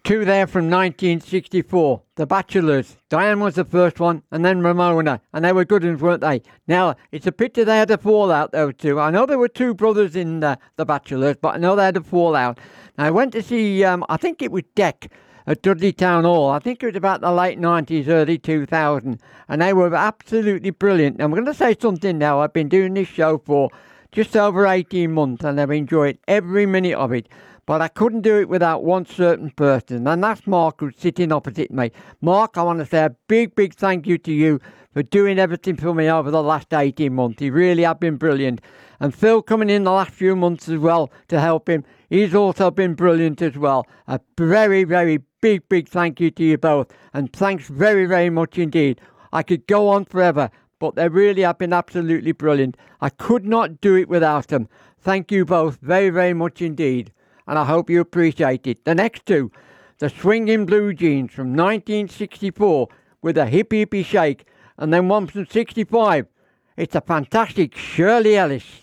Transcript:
Two there from 1964, The Bachelors. Diane was the first one, and then Ramona, and they were good ones, weren't they? Now, it's a picture they had a fallout, those two. I know there were two brothers in The Bachelors, but I know they had a fallout. Now, I went to see, I think it was Deck at Dudley Town Hall. I think it was about the late 90s, early 2000, and they were absolutely brilliant. I'm going to say something now. I've been doing this show for just over 18 months, and I've enjoyed every minute of it. But I couldn't do it without one certain person, and that's Mark, who's sitting opposite me. Mark, I want to say a big, big thank you to you for doing everything for me over the last 18 months. You really have been brilliant. And Phil coming in the last few months as well to help him. He's also been brilliant as well. A very, very big, big thank you to you both. And thanks very, very much indeed. I could go on forever, but they really have been absolutely brilliant. I could not do it without them. Thank you both very, very much indeed. And I hope you appreciate it. The next two, the Swinging Blue Jeans from 1964 with a hippie hippie shake, and then one from 65. It's a fantastic Shirley Ellis.